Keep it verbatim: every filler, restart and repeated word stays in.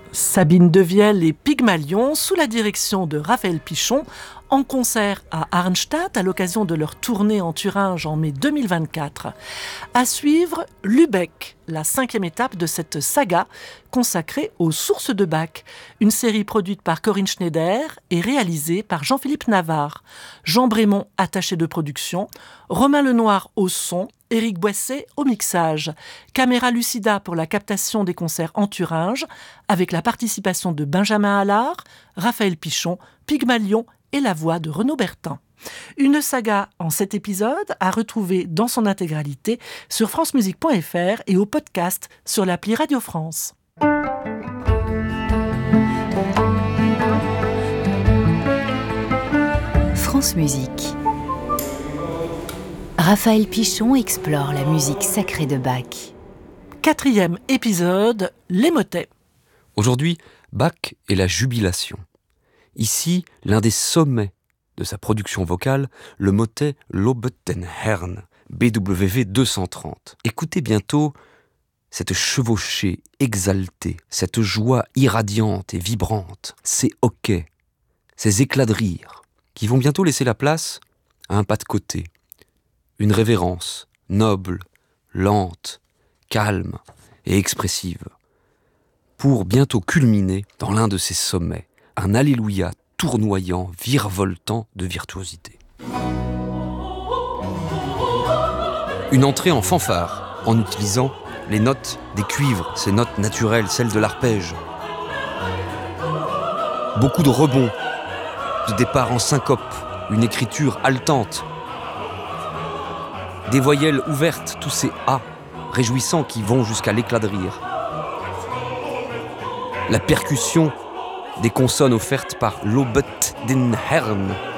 Sabine Devielle et Pygmalion sous la direction de Raphaël Pichon en concert à Arnstadt à l'occasion de leur tournée en Thuringe en mai deux mille vingt-quatre. À suivre, Lübeck, la cinquième étape de cette saga consacrée aux sources de Bach, une série produite par Corinne Schneider et réalisée par Jean-Philippe Navarre. Jean Brémond, attaché de production, Romain Lenoir au son, Éric Boisset au mixage. Caméra Lucida pour la captation des concerts en Thuringe, avec la participation de Benjamin Allard, Raphaël Pichon, Pygmalion et la voix de Renaud Bertin. Une saga en sept épisodes à retrouver dans son intégralité sur francemusique point f r et au podcast sur l'appli Radio France. France Musique. Raphaël Pichon explore la musique sacrée de Bach. Quatrième épisode, les motets. Aujourd'hui, Bach et la jubilation. Ici, l'un des sommets de sa production vocale, le motet Lobet den Herrn, B W V deux cent trente. Écoutez bientôt cette chevauchée exaltée, cette joie irradiante et vibrante, ces hoquets, ces éclats de rire, qui vont bientôt laisser la place à un pas de côté, une révérence noble, lente, calme et expressive, pour bientôt culminer dans l'un de ces sommets, un alléluia tournoyant, virevoltant de virtuosité. Une entrée en fanfare, en utilisant les notes des cuivres, ces notes naturelles, celles de l'arpège. Beaucoup de rebonds, de départ en syncope, une écriture haletante. Des voyelles ouvertes, tous ces A réjouissants qui vont jusqu'à l'éclat de rire. La percussion des consonnes offertes par Lobet den Herrn,